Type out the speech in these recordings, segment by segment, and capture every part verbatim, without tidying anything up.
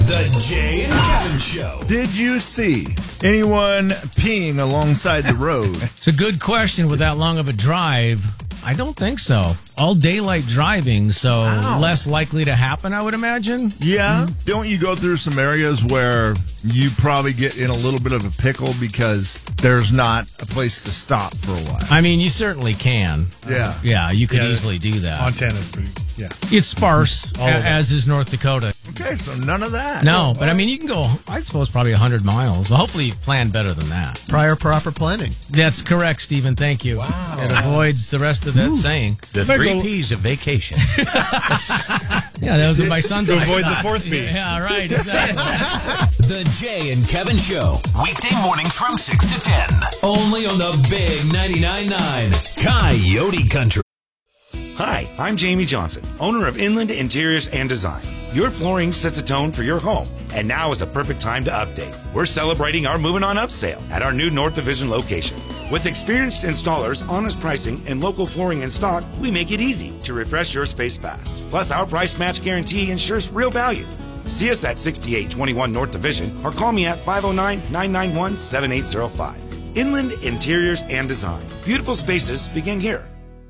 The Jay and Kevin Show. Did you see anyone peeing alongside the road? It's a good question with that long of a drive. I don't think so. All daylight driving, so wow. less likely to happen, I would imagine. Yeah. Mm-hmm. Don't you go through some areas where you probably get in a little bit of a pickle because there's not a place to stop for a while? I mean, you certainly can. Yeah. Yeah, you could yeah, easily do that. Montana's pretty, yeah. It's sparse, a- as is North Dakota. Okay, so none of that. No, but I mean, you can go, I suppose, probably one hundred miles. Well, hopefully you plan better than that. Prior proper planning. That's correct, Stephen. Thank you. Wow. It avoids the rest of that Ooh. saying. The three P's of vacation. Yeah, that was what my son's To like. avoid the fourth P. Yeah, right, exactly. The Jay and Kevin Show. Weekday mornings from six to ten. Only on the Big ninety-nine point nine Coyote Country. Hi, I'm Jamie Johnson, owner of Inland Interiors and Design. Your flooring sets a tone for your home, and now is a perfect time to update. We're celebrating our Moving On Up sale at our new North Division location. With experienced installers, honest pricing, and local flooring in stock, we make it easy to refresh your space fast. Plus, our price match guarantee ensures real value. See us at sixty-eight twenty-one North Division or call me at five oh nine, nine nine one, seven eight zero five. Inland Interiors and Design. Beautiful spaces begin here.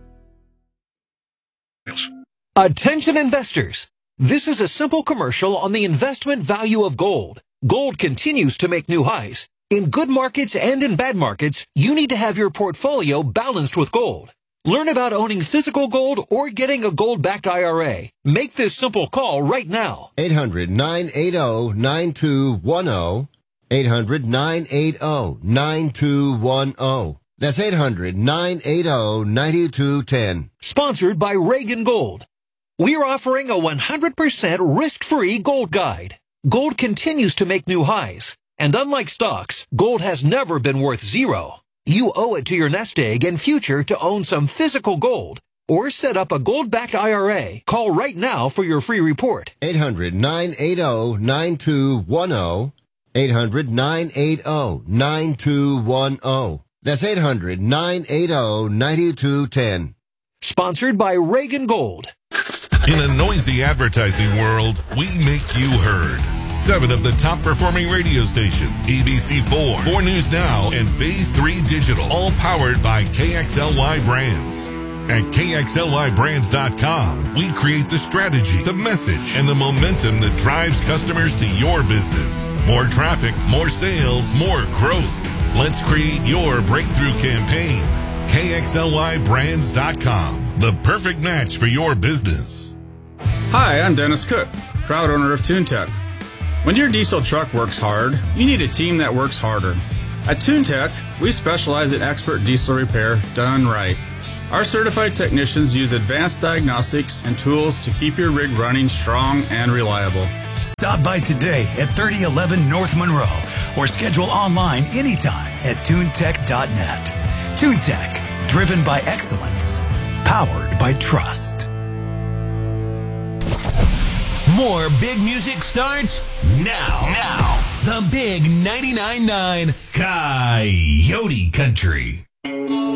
Attention investors. This is a simple commercial on the investment value of gold. Gold continues to make new highs. In good markets and in bad markets, you need to have your portfolio balanced with gold. Learn about owning physical gold or getting a gold-backed I R A. Make this simple call right now. eight hundred, nine eight zero, nine two one zero. eight hundred, nine eight zero, nine two one zero. That's eight hundred, nine eight zero, nine two one zero. Sponsored by Reagan Gold. We're offering a one hundred percent risk-free gold guide. Gold continues to make new highs. And unlike stocks, gold has never been worth zero. You owe it to your nest egg and future to own some physical gold. Or set up a gold-backed I R A. Call right now for your free report. eight hundred, nine eight zero, nine two one zero. eight hundred, nine eight zero, nine two one zero. That's eight hundred, nine eight zero, nine two one zero. Sponsored by Reagan Gold. In a noisy advertising world, we make you heard. Seven of the top performing radio stations, A B C four, four News Now, and Phase three Digital, all powered by K X L Y Brands. At K X L Y brands dot com, we create the strategy, the message, and the momentum that drives customers to your business. More traffic, more sales, more growth. Let's create your breakthrough campaign. K X L Y brands dot com, the perfect match for your business. Hi, I'm Dennis Cook, proud owner of TuneTech. When your diesel truck works hard, you need a team that works harder. At TuneTech, we specialize in expert diesel repair done right. Our certified technicians use advanced diagnostics and tools to keep your rig running strong and reliable. Stop by today at thirty eleven North Monroe or schedule online anytime at tune tech dot net. TuneTech, driven by excellence, powered by trust. More big music starts now. Now. The Big ninety-nine point nine Coyote Country.